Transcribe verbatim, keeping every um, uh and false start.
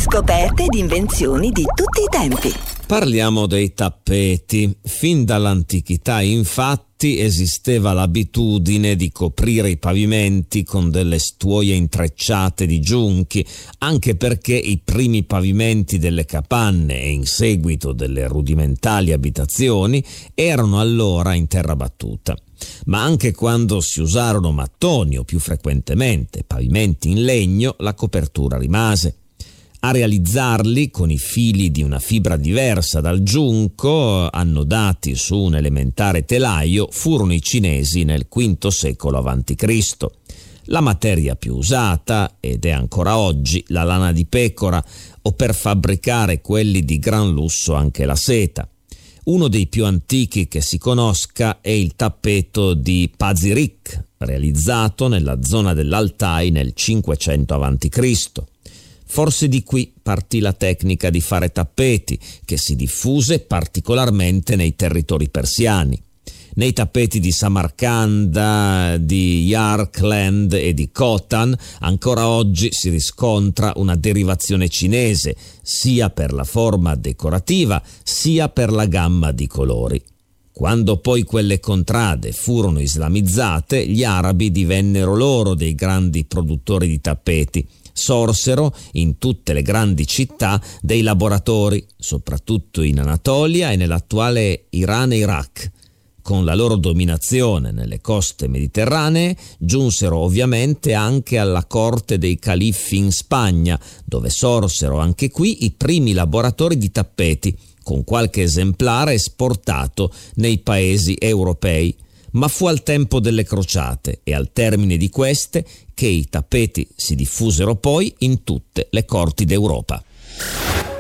Scoperte ed invenzioni di tutti i tempi. Parliamo dei tappeti. Fin dall'antichità, infatti, esisteva l'abitudine di coprire i pavimenti con delle stuoie intrecciate di giunchi, anche perché i primi pavimenti delle capanne e in seguito delle rudimentali abitazioni erano allora in terra battuta. Ma anche quando si usarono mattoni o più frequentemente pavimenti in legno, la copertura rimase. A realizzarli con i fili di una fibra diversa dal giunco, annodati su un elementare telaio, furono i cinesi nel quinto secolo avanti Cristo. La materia più usata, ed è ancora oggi, la lana di pecora, o per fabbricare quelli di gran lusso anche la seta. Uno dei più antichi che si conosca è il tappeto di Pazyryk, realizzato nella zona dell'Altai nel cinquecento avanti Cristo. Forse di qui partì la tecnica di fare tappeti, che si diffuse particolarmente nei territori persiani. Nei tappeti di Samarcanda, di Yarkand e di Khotan ancora oggi si riscontra una derivazione cinese, sia per la forma decorativa sia per la gamma di colori. Quando poi quelle contrade furono islamizzate, gli arabi divennero loro dei grandi produttori di tappeti. Sorsero in tutte le grandi città dei laboratori, soprattutto in Anatolia e nell'attuale Iran e Iraq. Con la loro dominazione nelle coste mediterranee giunsero ovviamente anche alla corte dei califfi in Spagna, dove sorsero anche qui i primi laboratori di tappeti, con qualche esemplare esportato nei paesi europei. Ma fu al tempo delle crociate e al termine di queste che i tappeti si diffusero poi in tutte le corti d'Europa.